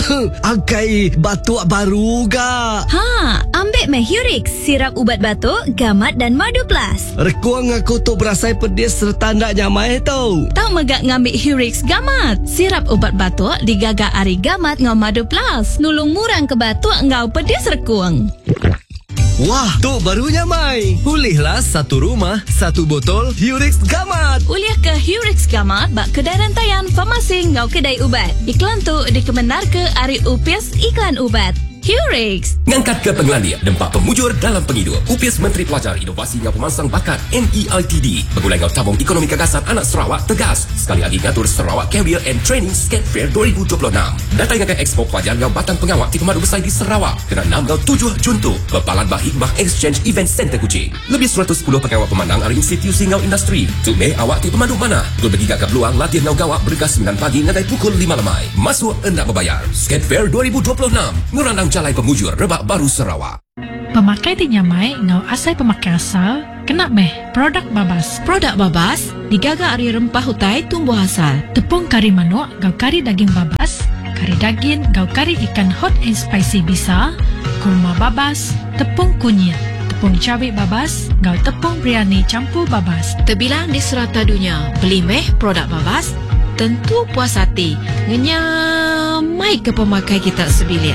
Angkai batuk baru ga. Ambil meh Hurix, sirap ubat batuk, gamat dan madu plus. Rekuang aku tu berasai pedis serta nak nyamai tau. Tak megak ngambil Hurix gamat. Sirap ubat batuk digagak ari gamat ngau madu plus. Nulung murang ke batuk ngau pedis rekuang. Wah, tu barunya Mai. Pulihlah satu rumah, satu botol Hurix Gamat. Uliah ke Hurix Gamat bak kedai rantaian farmasi ngau kedai ubat. Iklan tu dikebenar ke Ari UPS Iklan Ubat. Hurix. Ngangkat ke pengelandia, dempak pemujur dalam penghidup. UPS Menteri Pelajar Inovasi ngau Pemansang Bakat MEITD. Begulai ngau tabung ekonomi gagasan anak Sarawak tegas. Sekali lagi ngatur Sarawak Career and Training Skate Fair 2026. Datai ngangkat Expo Pelajar ngau Batan Pengawak di Pemadu Besar di Sarawak. Kena 6 ngau 7 Juntu. Bepalan Hikmah Exchange Event Center Kuching. Lebih 110 pengawak pemandang dari institusi ngau industri. Tumeh awak ti pemandu mana? Gul bagi gagap peluang latihan ngau gawak bergas 9 pagi ngadai pukul 5 lemai. Masuk hendak berbayar. Skate Fair 2026. Ngurandang Jalai Pemujur Rebak Baru Sarawak. Pemakai tinyamai ngau asai pemakai asal kena meh produk babas. Produk babas digagak ari rempah hutai tumbuh asal. Tepung kari manuk ngau kari daging babas, kari daging ngau kari ikan hot and spicy bisa, kurma babas, tepung kunyit, tepung cabai babas ngau tepung biryani campur babas. Terbilang di serata dunia, beli meh produk babas tentu puas hati. Ngenyamai ke pemakai kita sebilik.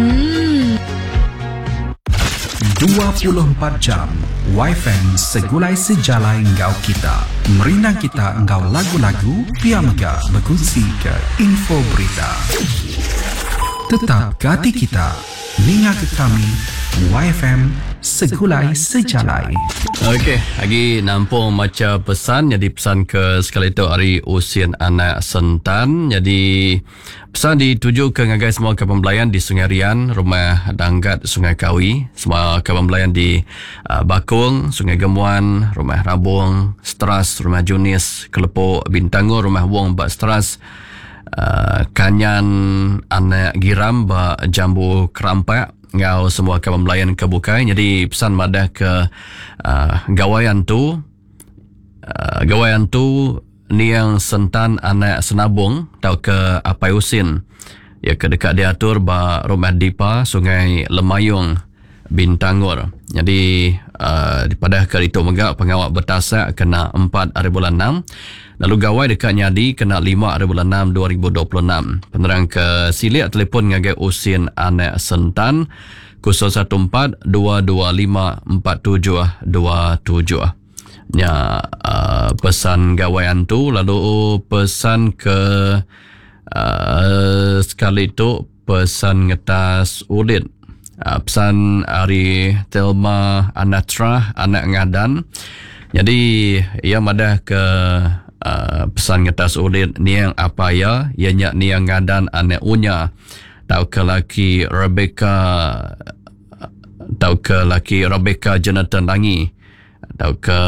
24 jam YFM segulai sejalai engkau kita. Merindang kita engkau lagu-lagu Pia Mega berkongsi ke info berita. Tetap ke hati kita. Ninga ke kami YFM segulai sejalai. Okey, lagi nampung macam pesan. Jadi pesan ke sekali itu hari usian anak sentan. Jadi pesan dituju ke ngagai semua kepembelayan di Sungai Rian, Rumah Danggat Sungai Kawi, semua kepembelayan di Bakung, Sungai Gemuan, Rumah Rabung, Stras, Rumah Junis, Kelepuk, Bintangur, Rumah Wong, Bak Stras, Kanyan, Anak Giram, Bak Jambu Kerampak, ngau semua kepembelayan kebukai. Jadi pesan madah ke gawaian tu ni yang sentan anak senabung tau ke Apai Usin ya ke dekat diatur ba Rumah Dipa Sungai Lemayung Bintangur. Jadi daripada ke itu megak pengawak bertasak kena 4 hari bulan 6, lalu gawai dekat Nyadi kena 5 hari bulan 6 2026. Penerang ke silik telefon ngagai usin anak sentan 014 225 4727. Ya, pesan gawaian tu. Lalu pesan ke sekali tu pesan ngetas ulit. Pesan Ari Telma Anatra anak ngadan. Jadi ia madah ke pesan ngetas ulit ni yang apa ya, ianya ni yang ngadan anak unya. Tau ke laki Rebecca Jonathan Langi. Tau ke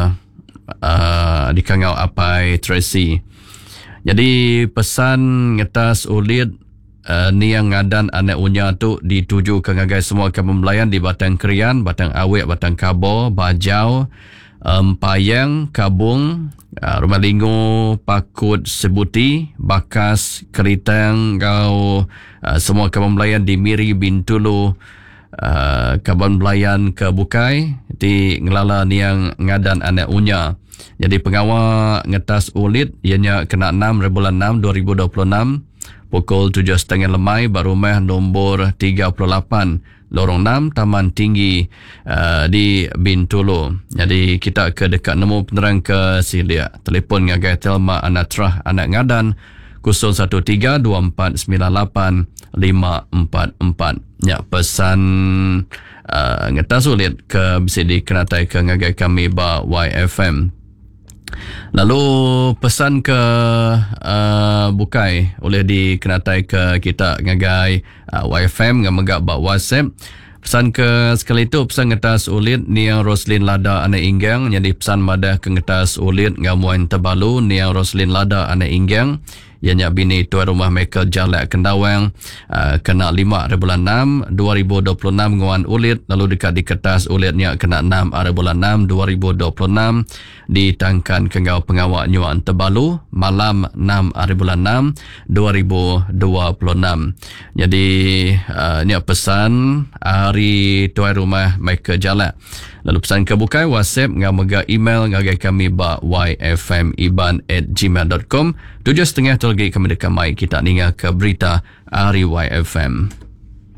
di Kangau Apai Tracy. Jadi pesan ngetas ulit ni yang ngadan anak unya tu dituju ke ngagai semua kepembelayan di Batang Kerian, Batang Awek, Batang Kabo, Bajau, Payang, Kabung, Rumah Lingo, Pakut, Sebuti, Bakas, Keritang, Gau, semua kepembelayan di Miri, Bintulu, Kaban Belayan ke Bukai di ngelala ni yang ngadan anak unya. Jadi pengawal ngetas ulit ianya kena 6 bulan 6 2026 pukul 7.30 lemai Barumah nombor 38 Lorong 6 Taman Tinggi di Bintulu. Jadi kita ke dekat nemu penerang ke Silia. Telefon ngagai Telma Anatrah anak ngadan 013 2498 544. Ya, pesan ngetas ulit ke bisa dikenatai ke ngagai kami ba YFM. Lalu pesan ke bukai oleh dikenatai ke kita ngagai YFM ngamegak ba WhatsApp. Pesan ke sekali itu pesan ngetas ulit ni yang Roslin Lada anak inggang. Jadi pesan madah ke ngetas ulit ngamuan terbalu ni yang Roslin Lada anak inggang ianya bini tuan rumah Michael Jalak Kendawang kena 5/6 2026 nguan ulit, lalu dekat di kertas ulitnya kena 6/6 2026 di Tangkan Kenggau Pengawak Nyuan Tebalu malam 6/6 2026. Jadi ni pesan hari tuan rumah Michael Jalak. Lalu pesan kebukai WhatsApp ngau mega email ngagai kami ba yfmiban@gmail.com. 7.30 terlagi kami dekat mai kita ninga ke berita hari YFM.